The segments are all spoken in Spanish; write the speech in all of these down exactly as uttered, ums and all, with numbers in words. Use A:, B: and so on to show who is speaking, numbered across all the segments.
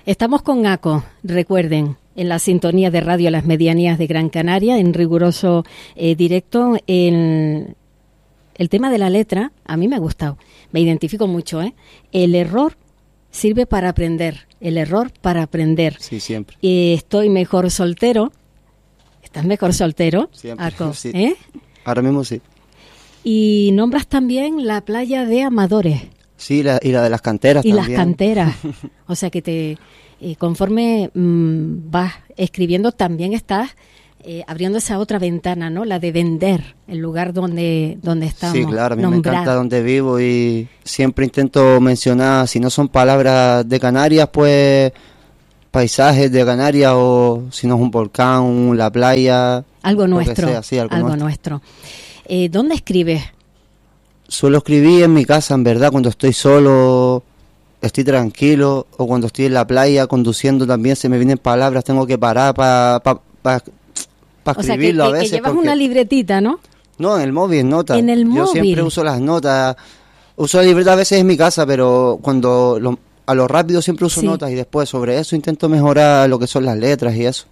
A: Estamos con ACO, recuerden, en la sintonía de Radio Las Medianías de Gran Canaria, en riguroso eh, directo. El, el tema de la letra, a mí me ha gustado, me identifico mucho, ¿eh? El error sirve para aprender, el error para aprender.
B: Sí, siempre.
A: Eh, estoy mejor soltero, ¿estás mejor soltero,
B: siempre,
A: ACO?
B: Sí.
A: ¿Eh?
B: Ahora mismo sí.
A: Y nombras también la playa de Amadores.
B: Sí, la, y la de las canteras
A: y
B: también.
A: Y las canteras. O sea que te eh, conforme mmm, vas escribiendo, también estás eh, abriendo esa otra ventana, ¿no? La de vender el lugar donde, donde estamos.
B: Sí, claro, a mí
A: nombrar.
B: me encanta donde vivo y siempre intento mencionar, si no son palabras de Canarias, pues paisajes de Canarias, o si no es un volcán, la playa.
A: Algo nuestro.
B: Sea, sí, algo,
A: algo
B: nuestro.
A: nuestro. Eh, ¿Dónde escribes?
B: Suelo escribir en mi casa, en verdad, cuando estoy solo, estoy tranquilo, o cuando estoy en la playa conduciendo también se me vienen palabras, tengo que parar para pa, pa, pa escribirlo
A: o sea, que,
B: a veces.
A: que llevas
B: porque...
A: una libretita, ¿no?
B: No, en el móvil, notas.
A: En el
B: Yo
A: móvil.
B: siempre uso las notas. Uso la libreta a veces en mi casa, pero cuando lo, a lo rápido siempre uso
A: sí.
B: notas y después sobre eso intento mejorar lo que son las letras y eso.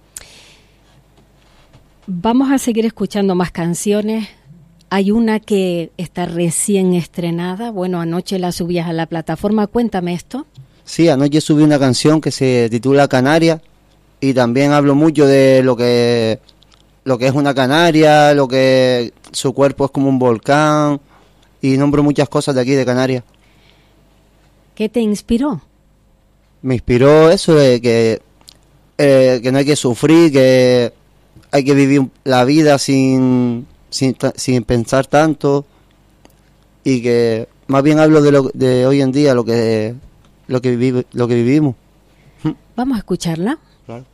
A: Vamos a seguir escuchando más canciones. Hay una que está recién estrenada. Bueno, anoche la subías a la plataforma. Cuéntame esto.
B: Sí, anoche subí una canción que se titula Canaria y también hablo mucho de lo que lo que es una canaria, lo que su cuerpo es como un volcán y nombro muchas cosas de aquí de Canarias.
A: ¿Qué te inspiró?
B: Me inspiró eso de que eh, que no hay que sufrir, que hay que vivir la vida sin Sin, sin pensar tanto, y que más bien hablo de lo de hoy en día, lo que lo que vivi, lo que vivimos.
A: Vamos a escucharla.
B: Claro.